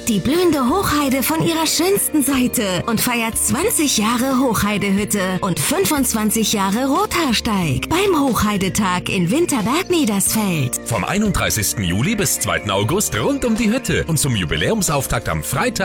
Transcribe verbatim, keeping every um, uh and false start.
zeigt die blühende Hochheide von ihrer schönsten Seite und feiert zwanzig Jahre Hochheidehütte und fünfundzwanzig Jahre Rothaarsteig beim Hochheidetag in Winterberg-Niedersfeld. Vom einunddreißigsten Juli bis zweiten August rund um die Hütte und zum Jubiläumsauftakt am Freitag